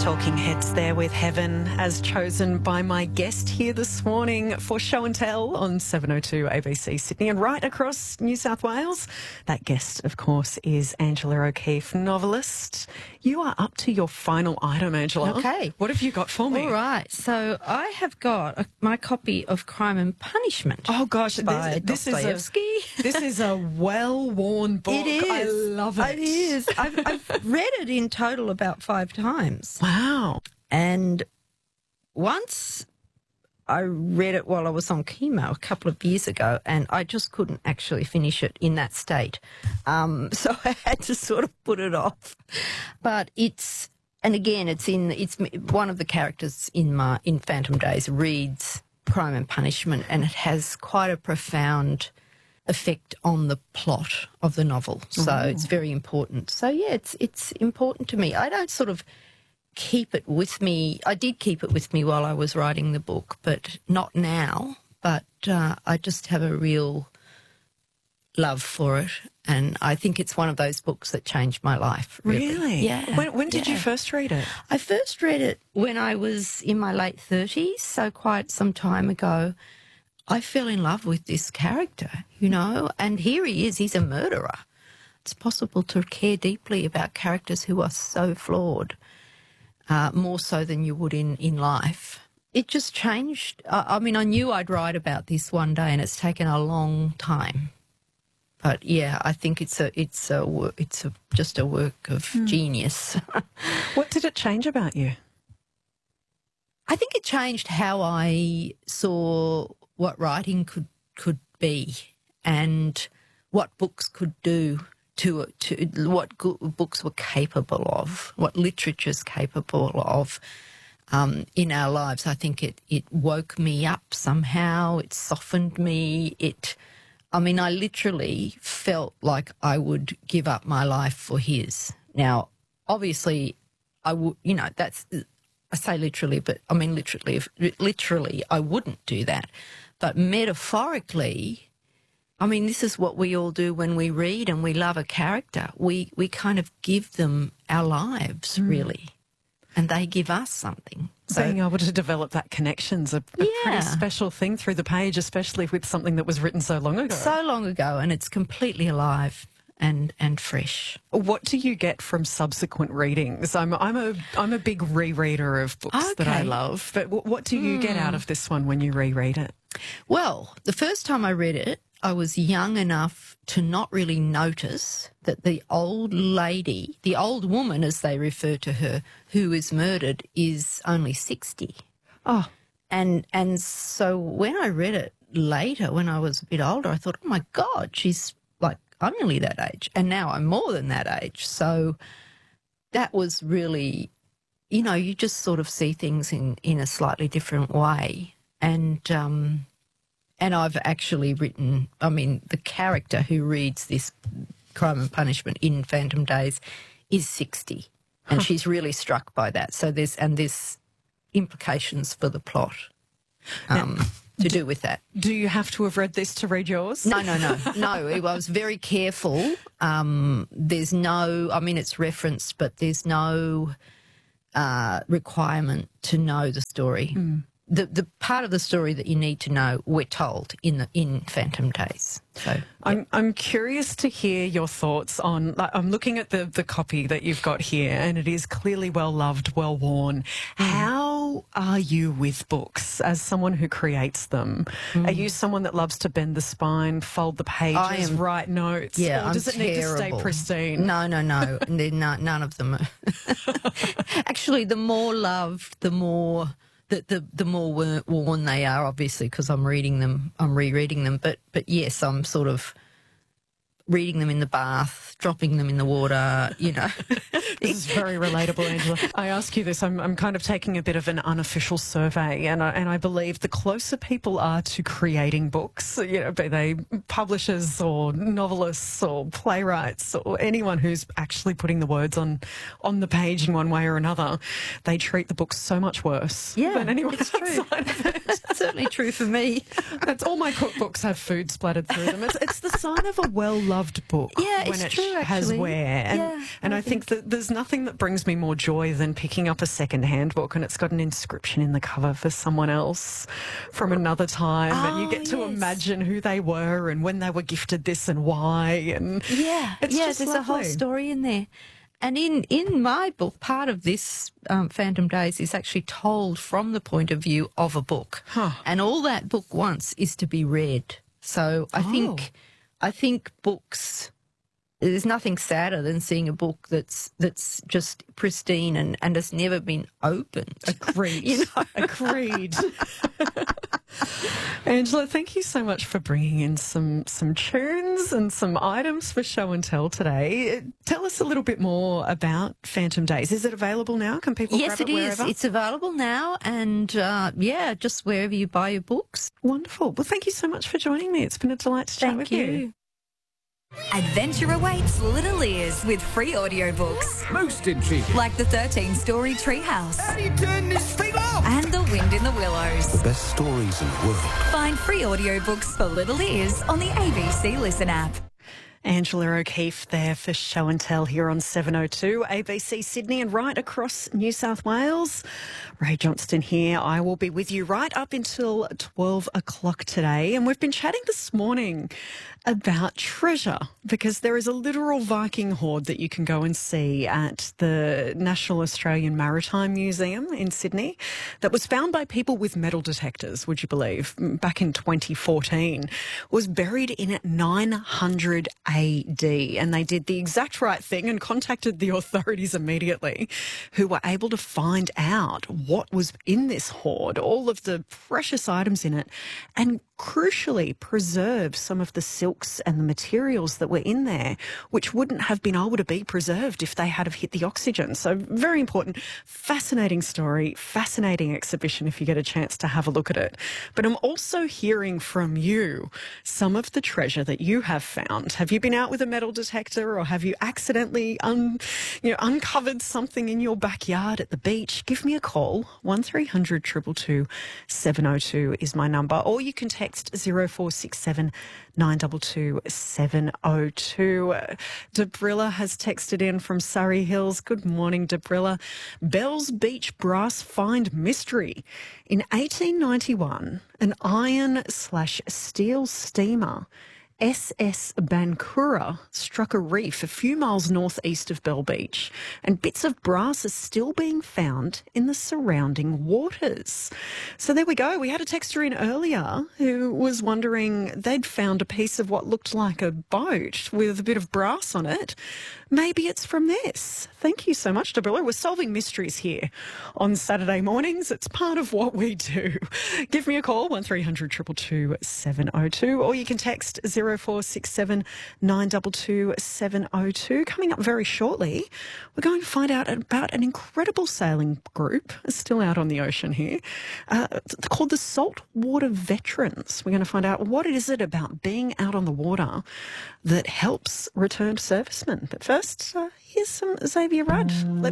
Talking Heads there with Heaven, as chosen by my guest here this morning for Show and Tell on 702 ABC Sydney and right across New South Wales. That guest, of course, is Angela O'Keeffe, novelist. You are up to your final item, Angela. Okay. What have you got for me? All right. So I have got my copy of Crime and Punishment. Oh, gosh. By This is a well-worn book. It is. I love it. It is. I've read it in total about 5 times. Wow. And once I read it while I was on chemo a couple of years ago, and I just couldn't actually finish it in that state. So I had to sort of put it off. But it's one of the characters in Phantom Days reads Crime and Punishment, and it has quite a profound effect on the plot of the novel. So it's very important. So yeah, it's important to me. I don't sort of keep it with me. I did keep it with me while I was writing the book, but not now. But I just have a real love for it, and I think it's one of those books that changed my life. Really? Yeah. When did you first read it? I first read it when I was in my late 30s, so quite some time ago. I fell in love with this character, you know, and here he is, he's a murderer. It's possible to care deeply about characters who are so flawed, more so than you would in life. It just changed. I mean, I knew I'd write about this one day, and it's taken a long time. But yeah, I think it's just a work of genius. What did it change about you? I think it changed how I saw what writing could be, and what books could do to what books were capable of, what literature's capable of in our lives. I think it woke me up somehow. It softened me. I literally felt like I would give up my life for his. Now, obviously, I would, you know, I say literally, but I mean literally, I wouldn't do that. But metaphorically, I mean, this is what we all do when we read and we love a character. We kind of give them our lives, really, and they give us something. So, being able to develop that connection's a pretty special thing through the page, especially with something that was written so long ago. So long ago, and it's completely alive and fresh. What do you get from subsequent readings? I'm a big rereader of books that I love, but what do you get out of this one when you reread it? Well, the first time I read it, I was young enough to not really notice that the old lady, the old woman as they refer to her, who is murdered, is only 60. Oh. And so when I read it later, when I was a bit older, I thought, oh my God, she's like, I'm nearly that age, and now I'm more than that age. So that was really, you know, you just sort of see things in a slightly different way. And I've actually written, I mean, the character who reads this Crime and Punishment in Phantom Days is 60, and she's really struck by that. So there's implications for the plot to do with that. Do you have to have read this to read yours? No. I was very careful. There's no, I mean, it's referenced, but there's no requirement to know the story. The part of the story that you need to know, we're told in Phantom Days. So I'm curious to hear your thoughts on. I'm looking at the copy that you've got here, and it is clearly well loved, well worn. How are you with books as someone who creates them? Are you someone that loves to bend the spine, fold the pages, write notes? Yeah, or does it need to stay pristine? No. None of them. Actually, the more loved, the more. The more worn they are, obviously, because I'm reading them, I'm rereading them. But yes, I'm sort of reading them in the bath, dropping them in the water, you know. This is very relatable, Angela. I ask you this, I'm kind of taking a bit of an unofficial survey, and I believe the closer people are to creating books, you know, be they publishers or novelists or playwrights or anyone who's actually putting the words on the page in one way or another, they treat the book so much worse than anyone outside of it. Certainly true for me. That's all my cookbooks have food splattered through them. It's the sign of a well-loved loved book Yeah, when it's it true, has actually. wear. And, Yeah, I think that there's nothing that brings me more joy than picking up a second-hand book and it's got an inscription in the cover for someone else from another time, and you get to yes. imagine who they were and when they were gifted this and why. And Yeah, it's yeah, just there's a whole lovely. story in there. And in my book, part of this Phantom Days is actually told from the point of view of a book. Huh. And all that book wants is to be read. So I think books, there's nothing sadder than seeing a book that's just pristine and has never been opened. Agreed. You know? Agreed. Angela, thank you so much for bringing in some tunes and some items for show and tell today. Tell us a little bit more about Phantom Days. Is it available now? Can people Yes, grab it it is. wherever? It's available now, and just wherever you buy your books. Wonderful. Well, thank you so much for joining me. It's been a delight to chat Thank with you. Adventure awaits Little Ears with free audiobooks Most intriguing. like the 13-story Treehouse How do you turn this thing off? and The Wind in the Willows. Best stories in the world. Find free audiobooks for Little Ears on the ABC Listen app. Angela O'Keefe there for Show and Tell here on 702 ABC Sydney and right across New South Wales. Ray Johnston here. I will be with you right up until 12 o'clock today. And we've been chatting this morning about treasure, because there is a literal Viking hoard that you can go and see at the National Australian Maritime Museum in Sydney that was found by people with metal detectors, would you believe, back in 2014, was buried in 900 AD. And they did the exact right thing and contacted the authorities immediately, who were able to find out what was in this hoard, all of the precious items in it, and crucially preserve some of the silks and the materials that were in there, which wouldn't have been able to be preserved if they had have hit the oxygen. So very important, fascinating story, fascinating exhibition if you get a chance to have a look at it. But I'm also hearing from you some of the treasure that you have found. Have you been out with a metal detector, or have you accidentally uncovered something in your backyard at the beach? Give me a call. 1300 222 702 is my number, or you can text 0467 922 702. Debrilla has texted in from Surrey Hills. Good morning, Debrilla. Bells Beach brass find mystery. In 1891, an iron/steel steamer, SS Bankura, struck a reef a few miles northeast of Bell Beach, and bits of brass are still being found in the surrounding waters. So there we go. We had a texter in earlier who was wondering they'd found a piece of what looked like a boat with a bit of brass on it. Maybe it's from this. Thank you so much, Debrilla. We're solving mysteries here on Saturday mornings. It's part of what we do. Give me a call, 1300 222 702, or you can text 0467 922 702. Coming up very shortly, we're going to find out about an incredible sailing group still out on the ocean here, called the Saltwater Veterans. We're going to find out what is it about being out on the water that helps returned servicemen. But first, here's some Xavier Rudd.